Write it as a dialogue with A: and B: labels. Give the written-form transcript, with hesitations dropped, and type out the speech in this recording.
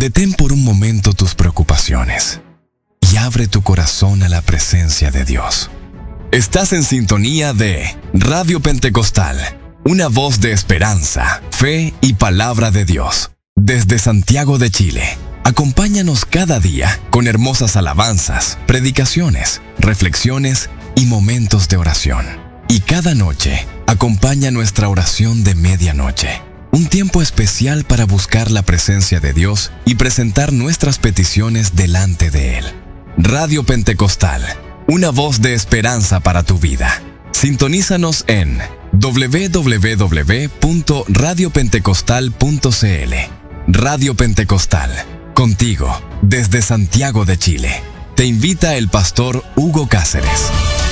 A: Detén por un momento tus preocupaciones y abre tu corazón a la presencia de Dios. Estás en sintonía de Radio Pentecostal, una voz de esperanza, fe y palabra de Dios. Desde Santiago de Chile, acompáñanos cada día con hermosas alabanzas, predicaciones, reflexiones y momentos de oración. Y cada noche, acompaña nuestra oración de medianoche. Un tiempo especial para buscar la presencia de Dios y presentar nuestras peticiones delante de Él. Radio Pentecostal, una voz de esperanza para tu vida. Sintonízanos en www.radiopentecostal.cl. Radio Pentecostal, contigo, desde Santiago de Chile. Te invita el pastor Hugo Cáceres.